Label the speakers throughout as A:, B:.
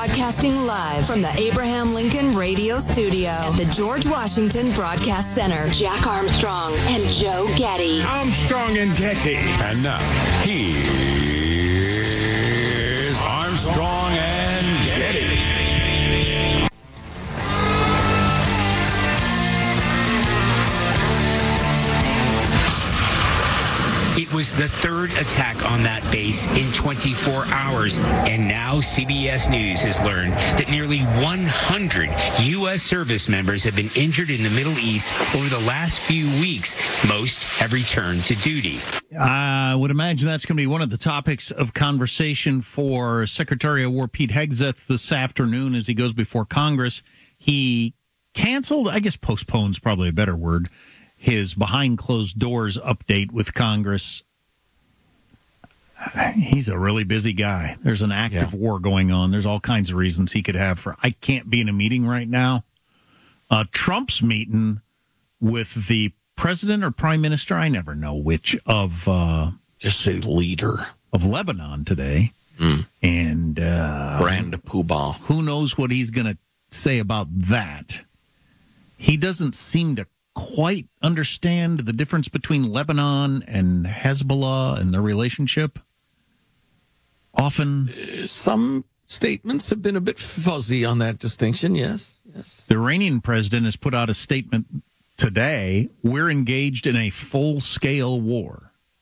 A: Broadcasting live from the Abraham Lincoln Radio Studio at the George Washington Broadcast Center. Jack Armstrong and Joe Getty.
B: Armstrong and Getty.
C: And now, here's Armstrong and Getty.
D: It was the third attack on that base in 24 hours. And now CBS News has learned that nearly 100 U.S. service members have been injured in the Middle East over the last few weeks. Most have returned to duty.
E: I would imagine that's going to be one of the topics of conversation for Secretary of War Pete Hegseth this afternoon as he goes before Congress. He canceled, I guess postpone's probably a better word, his behind closed doors update with Congress. He's a really busy guy. There's an active war going on. There's all kinds of reasons he could have for, I can't be in a meeting right now. Trump's meeting with the president or prime minister, I never know which, of
F: just say leader
E: of Lebanon today. And
F: Grand Poobah.
E: Who knows what he's going to say about that? He doesn't seem to quite understand the difference between Lebanon and Hezbollah and their relationship. Often,
F: some statements have been a bit fuzzy on that distinction, yes.
E: The Iranian president has put out a statement today, we're engaged in a full-scale war.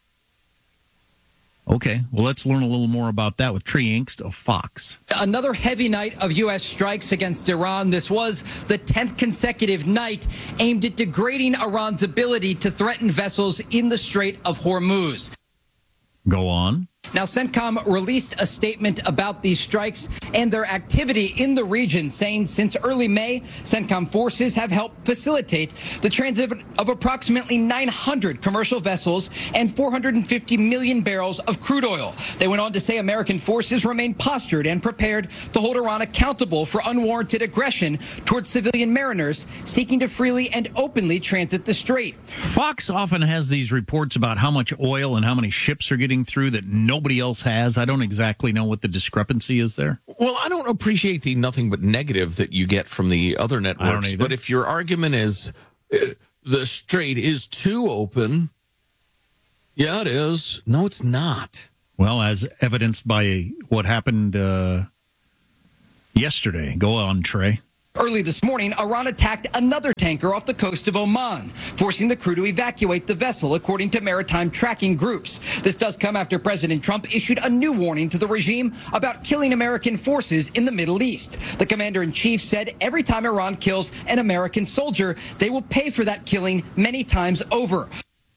E: Okay, well, let's learn a little more about that with Trey Inkst of Fox.
G: Another heavy night of U.S. strikes against Iran. This was the 10th consecutive night aimed at degrading Iran's ability to threaten vessels in the Strait of Hormuz.
E: Go on.
G: Now, CENTCOM released a statement about these strikes and their activity in the region, saying since early May, CENTCOM forces have helped facilitate the transit of approximately 900 commercial vessels and 450 million barrels of crude oil. They went on to say American forces remain postured and prepared to hold Iran accountable for unwarranted aggression towards civilian mariners seeking to freely and openly transit the strait.
E: Fox often has these reports about how much oil and how many ships are getting through that nobody else has. I don't exactly know what the discrepancy is there.
F: Well, I don't appreciate the nothing but negative that you get from the other networks. But if your argument is the strait is too open, yeah, it is. No, it's not.
E: Well, as evidenced by what happened yesterday. Go on, Trey.
G: Early this morning, Iran attacked another tanker off the coast of Oman, forcing the crew to evacuate the vessel, according to maritime tracking groups. This does come after President Trump issued a new warning to the regime about killing American forces in the Middle East. The commander-in-chief said every time Iran kills an American soldier, they will pay for that killing many times over.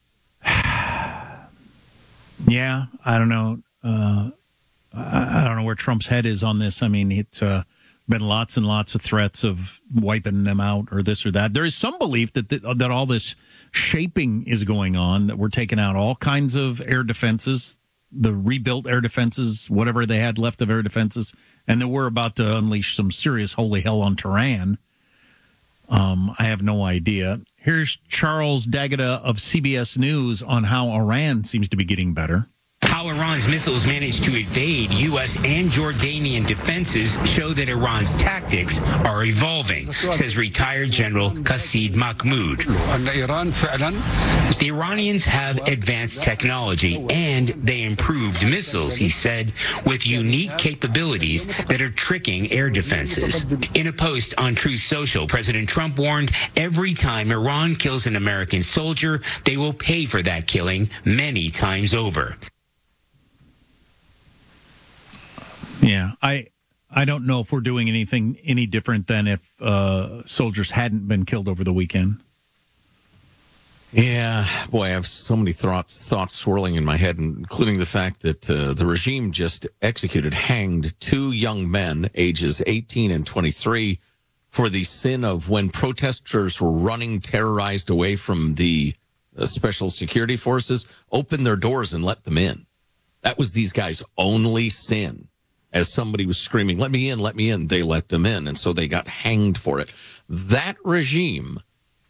E: Yeah, I don't know. I don't know where Trump's head is on this. I mean, it's been lots and lots of threats of wiping them out or this or that. There is some belief that all this shaping is going on, that we're taking out all kinds of air defenses, the rebuilt air defenses, whatever they had left of air defenses, and that we're about to unleash some serious holy hell on Tehran. I have no idea. Here's Charles D'Agata of CBS News on how Iran seems to be getting better.
D: How Iran's missiles managed to evade U.S. and Jordanian defenses show that Iran's tactics are evolving, says retired General Qasid Mahmoud. The Iranians have advanced technology and they improved missiles, he said, with unique capabilities that are tricking air defenses. In a post on Truth Social, President Trump warned every time Iran kills an American soldier, they will pay for that killing many times over.
E: Yeah, I don't know if we're doing anything any different than if soldiers hadn't been killed over the weekend.
F: Yeah, boy, I have so many thoughts swirling in my head, including the fact that the regime just hanged two young men, ages 18 and 23, for the sin of when protesters were running terrorized away from the special security forces, opened their doors and let them in. That was these guys' only sin. As somebody was screaming, let me in, they let them in. And so they got hanged for it. That regime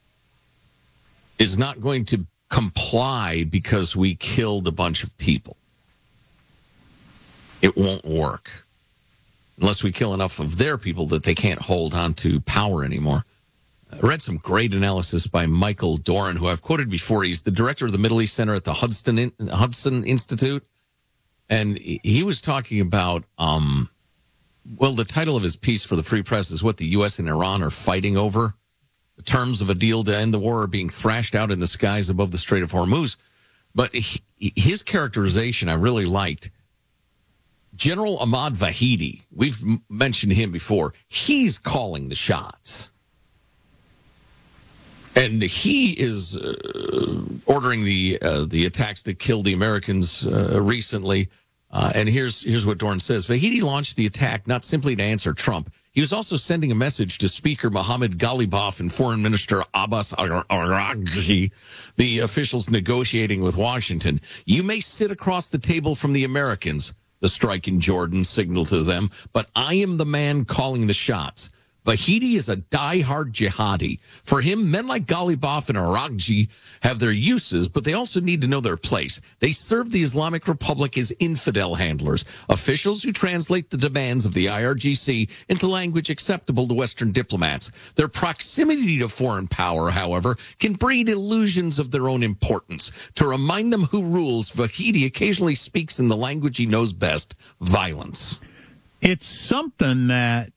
F: is not going to comply because we killed a bunch of people. It won't work. unless we kill enough of their people that they can't hold on to power anymore. I read some great analysis by Michael Doran, who I've quoted before. He's the director of the Middle East Center at the Hudson Institute. And he was talking about, the title of his piece for the Free Press is what the U.S. and Iran are fighting over. The terms of a deal to end the war are being thrashed out in the skies above the Strait of Hormuz. But his characterization I really liked. General Ahmad Vahidi, we've mentioned him before, he's calling the shots. And he is ordering the attacks that killed the Americans recently. And here's what Doran says. Vahidi launched the attack not simply to answer Trump. He was also sending a message to Speaker Mohammed Ghalibaf and Foreign Minister Abbas Araghchi, the officials negotiating with Washington. You may sit across the table from the Americans, the strike in Jordan signaled to them, but I am the man calling the shots. Vahidi is a diehard jihadi. For him, men like Ghalibaf and Araghchi have their uses, but they also need to know their place. They serve the Islamic Republic as infidel handlers, officials who translate the demands of the IRGC into language acceptable to Western diplomats. Their proximity to foreign power, however, can breed illusions of their own importance. To remind them who rules, Vahidi occasionally speaks in the language he knows best, violence.
E: It's something that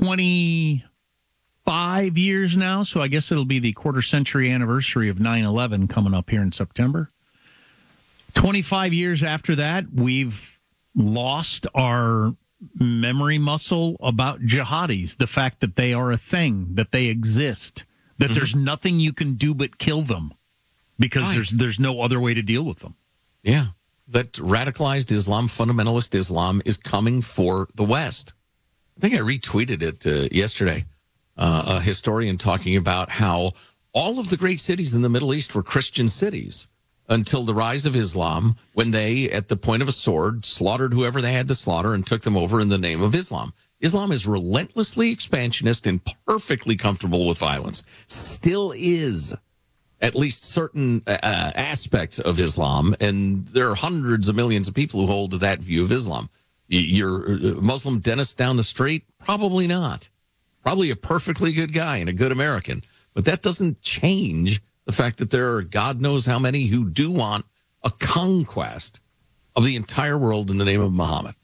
E: 25 years now, so I guess it'll be the quarter-century anniversary of 9/11 coming up here in September. 25 years after that, we've lost our memory muscle about jihadis, the fact that they are a thing, that they exist, that there's nothing you can do but kill them because there's no other way to deal with them.
F: Yeah, that radicalized Islam, fundamentalist Islam, is coming for the West. I think I retweeted it yesterday, a historian talking about how all of the great cities in the Middle East were Christian cities until the rise of Islam, when they, at the point of a sword, slaughtered whoever they had to slaughter and took them over in the name of Islam. Islam is relentlessly expansionist and perfectly comfortable with violence. Still is, at least certain aspects of Islam, and there are hundreds of millions of people who hold to that view of Islam. Your Muslim dentist down the street? Probably not. Probably a perfectly good guy and a good American. But that doesn't change the fact that there are God knows how many who do want a conquest of the entire world in the name of Muhammad.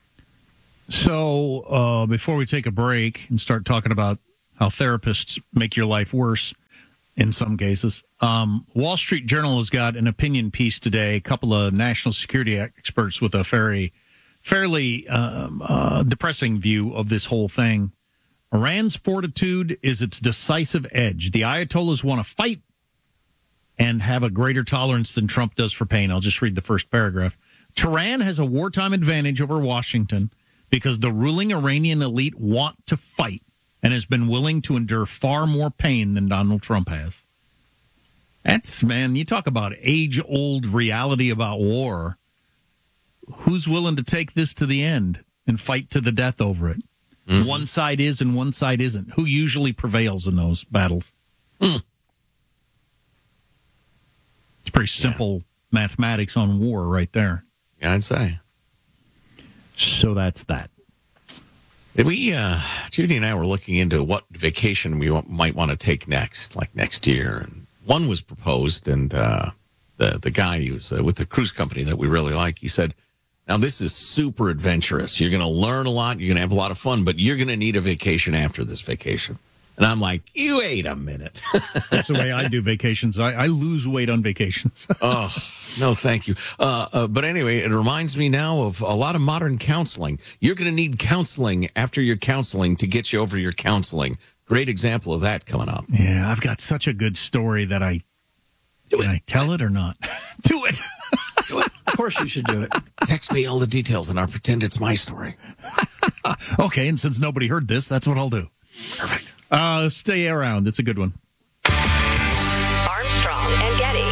E: So before we take a break and start talking about how therapists make your life worse in some cases, Wall Street Journal has got an opinion piece today, a couple of national security experts with a fairly depressing view of this whole thing. Iran's fortitude is its decisive edge. The Ayatollahs want to fight and have a greater tolerance than Trump does for pain. I'll just read the first paragraph. Tehran has a wartime advantage over Washington because the ruling Iranian elite want to fight and has been willing to endure far more pain than Donald Trump has. That's, man, you talk about age-old reality about war. Who's willing to take this to the end and fight to the death over it? Mm-hmm. One side is and one side isn't. Who usually prevails in those battles? It's pretty simple mathematics on war right there.
F: Yeah, I'd say.
E: So that's that.
F: Judy and I were looking into what vacation we might want to take next, like next year. And one was proposed, and the guy who was with the cruise company that we really like, he said, now, this is super adventurous. You're going to learn a lot. You're going to have a lot of fun, but you're going to need a vacation after this vacation. And I'm like, you wait a minute.
E: That's the way I do vacations. I lose weight on vacations.
F: Oh, no, thank you. But anyway, it reminds me now of a lot of modern counseling. You're going to need counseling after your counseling to get you over your counseling. Great example of that coming up.
E: Yeah, I've got such a good story that Can I tell it or not? Do it.
F: Do it. Of course you should do it. Text me all the details and I'll pretend it's my story.
E: Okay, and since nobody heard this, that's what I'll do.
F: Perfect.
E: Stay around. It's a good one.
A: Armstrong and Getty.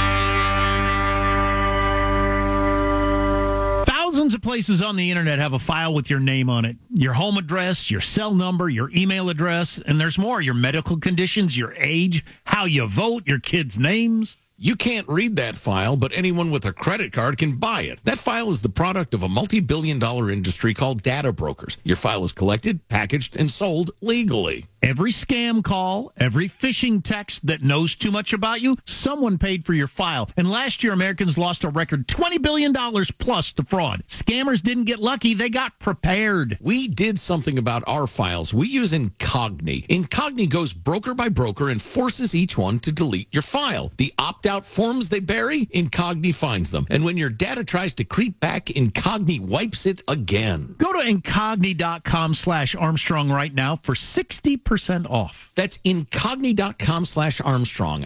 E: Thousands of places on the internet have a file with your name on it. Your home address, your cell number, your email address, and there's more. Your medical conditions, your age, how you vote, your kids' names.
F: You can't read that file, but anyone with a credit card can buy it. That file is the product of a multi-billion-dollar industry called data brokers. Your file is collected, packaged, and sold legally.
E: Every scam call, every phishing text that knows too much about you, someone paid for your file. And last year, Americans lost a record $20 billion plus to fraud. Scammers didn't get lucky. They got prepared.
F: We did something about our files. We use Incogni. Incogni goes broker by broker and forces each one to delete your file. The opt-out forms they bury, Incogni finds them. And when your data tries to creep back, Incogni wipes it again.
E: Go to incogni.com/Armstrong right now for 60% off.
F: That's incogni.com/Armstrong.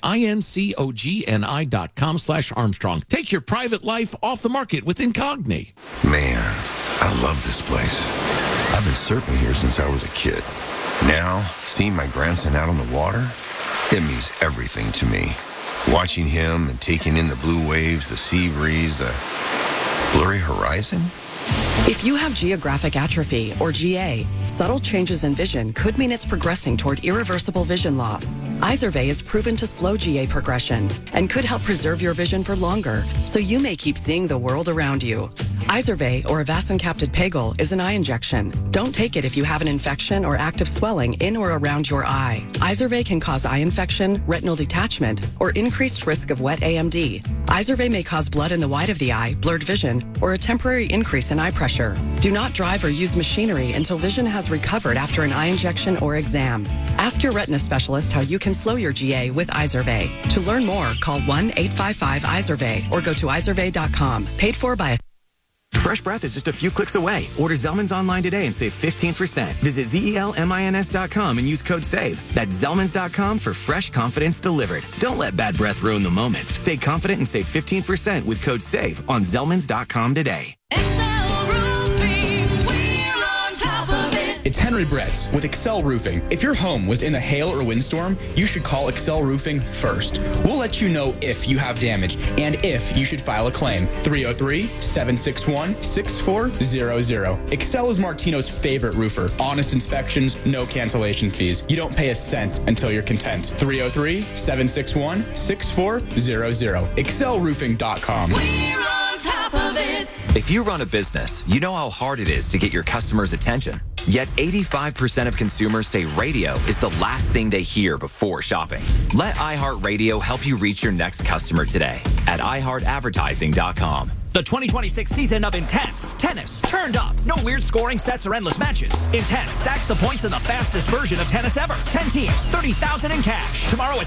F: INCOGNI.com/Armstrong. Take your private life off the market with Incogni.
B: Man, I love this place. I've been surfing here since I was a kid. Now, seeing my grandson out on the water, it means everything to me. Watching him and taking in the blue waves, the sea breeze, the blurry horizon.
H: If you have geographic atrophy, or GA, subtle changes in vision could mean it's progressing toward irreversible vision loss. Izervay is proven to slow GA progression and could help preserve your vision for longer, so you may keep seeing the world around you. Izervay, or avacincaptad pegol, is an eye injection. Don't take it if you have an infection or active swelling in or around your eye. Izervay can cause eye infection, retinal detachment, or increased risk of wet AMD. Izervay may cause blood in the white of the eye, blurred vision, or a temporary increase in eye pressure. Do not drive or use machinery until vision has recovered after an eye injection or exam. Ask your retina specialist how you can slow your GA with Izervay. To learn more, call 1-855-IZERVAY or go to izervay.com. Paid for by a
I: Fresh breath is just a few clicks away. Order Zellman's online today and save 15%. Visit ZELMINS.com and use code SAVE. That's Zellmans.com for fresh confidence delivered. Don't let bad breath ruin the moment. Stay confident and save 15% with code SAVE on Zellmans.com today.
J: It's Henry Bretz with Excel Roofing. If your home was in a hail or windstorm, you should call Excel Roofing first. We'll let you know if you have damage and if you should file a claim. 303-761-6400. Excel is Martino's favorite roofer. Honest inspections, no cancellation fees. You don't pay a cent until you're content. 303-761-6400. ExcelRoofing.com.
K: We're on top of it.
L: If you run a business, you know how hard it is to get your customers' attention. Yet 85% of consumers say radio is the last thing they hear before shopping. Let iHeartRadio help you reach your next customer today at iHeartAdvertising.com.
M: The 2026 season of Intense Tennis turned up. No weird scoring sets or endless matches. Intense stacks the points in the fastest version of tennis ever. 10 teams, $30,000 in cash. Tomorrow at